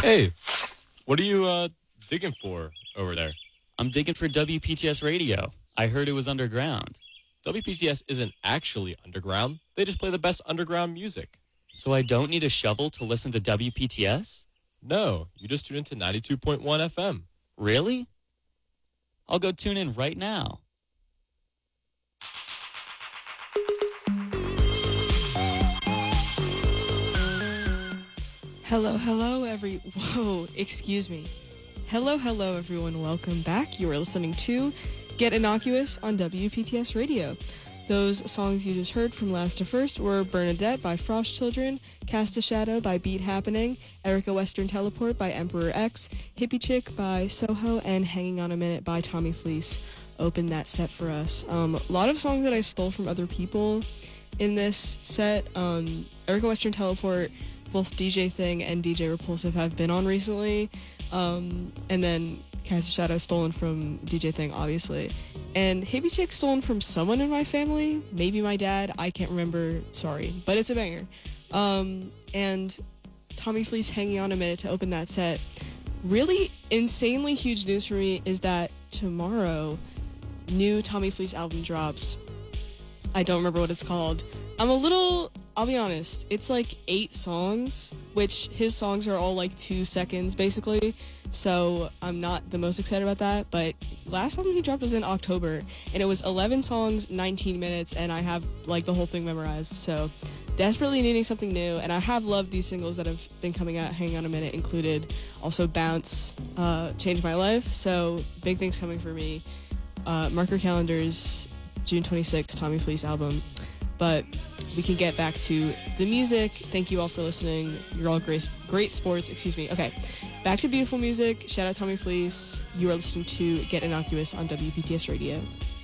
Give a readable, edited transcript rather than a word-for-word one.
Hey, what are you digging for over there? I'm digging for WPTS radio. I heard it was underground. WPTS isn't actually underground. They just play the best underground music. So I don't need a shovel to listen to WPTS? No, you just tune into 92.1 FM. Really? I'll go tune in right now. Hello, excuse me. Hello, everyone. Welcome back. You are listening to Get Innocuous on WPTS Radio. Those songs you just heard from last to first were Bernadette by Frost Children, Cast a Shadow by Beat Happening, Erica Western Teleport by Emperor X, Hippie Chick by Soho, and Hanging on a Minute by Tommy Fleece opened that set for us. A lot of songs that I stole from other people in this set. Erica Western Teleport, both DJ Thing and DJ Repulsive have been on recently, and then Cast a Shadow stolen from DJ Thing, obviously. And Hippie Chick stolen from someone in my family, maybe my dad, I can't remember, sorry, but it's a banger. And Tommy Fleece Hanging on a Minute to open that set. Really insanely huge news for me is that tomorrow, new Tommy Fleece album drops. I don't remember what it's called. I'll be honest, it's like 8 songs, which his songs are all like 2 seconds basically, so I'm not the most excited about that, but last album he dropped was in October, and it was 11 songs, 19 minutes, and I have like the whole thing memorized, so desperately needing something new, and I have loved these singles that have been coming out. Hang on a Minute included, also Bounce, Changed My Life, so big things coming for me. Mark your calendars, June 26th, Tommy Fleece album. But we can get back to the music. Thank you all for listening. You're all great sports. Excuse me. Okay, back to beautiful music. Shout out Tommy Fleece. You are listening to Get Innocuous on WPTS Radio.